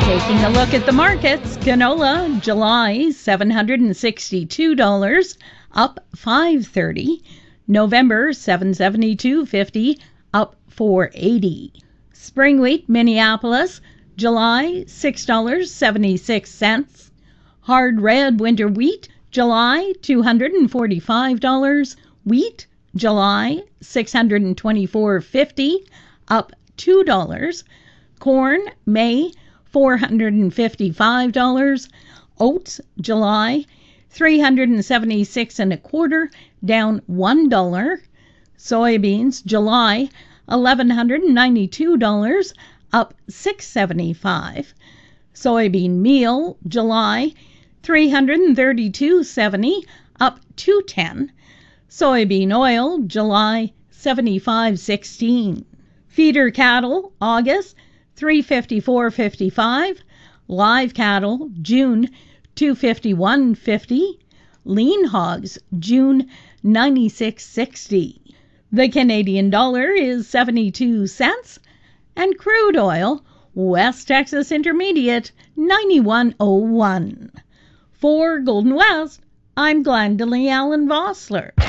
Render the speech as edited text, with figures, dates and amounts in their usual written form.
Taking a look at the markets, canola, July, $762, up $5.30. November, $772.50, up $4.80. Spring wheat, Minneapolis, July, $6.76. Hard red winter wheat, July, $245. Wheat, July, $624.50, up $2. Corn, May, $455. Oats, July, $376.25, down $1. Soybeans, July, $1,192, up $6.75. Soybean meal, July, $332.70, up $2.10. Soybean oil, July, $75.16. Feeder cattle, August, $354.55. Live cattle, June, $251.50. Lean hogs, June, $96.60. The Canadian dollar is 72 cents, and crude oil, West Texas Intermediate, 91.01. For Golden West, I'm Glendalee Allen Vossler.